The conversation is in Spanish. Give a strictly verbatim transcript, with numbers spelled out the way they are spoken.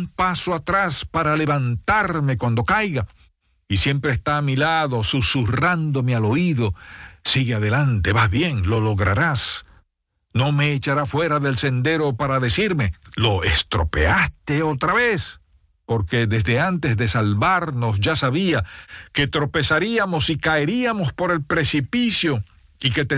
un paso atrás para levantarme cuando caiga. Y siempre está a mi lado, susurrándome al oído: sigue adelante, vas bien, lo lograrás. No me echará fuera del sendero para decirme: lo estropeaste otra vez. Porque desde antes de salvarnos ya sabía que tropezaríamos y caeríamos por el precipicio, y que